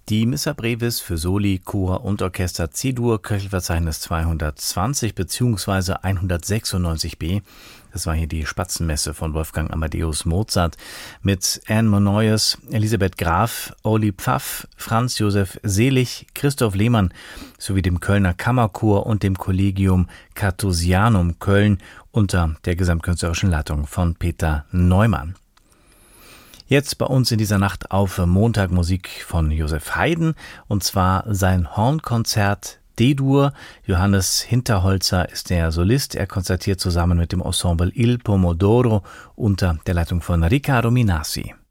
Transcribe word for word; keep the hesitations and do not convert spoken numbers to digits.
Die Missa Brevis für Soli, Chor und Orchester C-Dur, Köchelverzeichnis zweihundertzwanzig bzw. hundertsechsundneunzig b. Das war hier die Spatzenmesse von Wolfgang Amadeus Mozart mit Anne Monoyes, Elisabeth Graf, Oli Pfaff, Franz Josef Selig, Christoph Lehmann sowie dem Kölner Kammerchor und dem Collegium Carthusianum Köln unter der gesamtkünstlerischen Leitung von Peter Neumann. Jetzt bei uns in dieser Nacht auf Montag Musik von Josef Haydn, und zwar sein Hornkonzert D-Dur. Johannes Hinterholzer ist der Solist. Er konzertiert zusammen mit dem Ensemble Il Pomodoro unter der Leitung von Riccardo Minassi.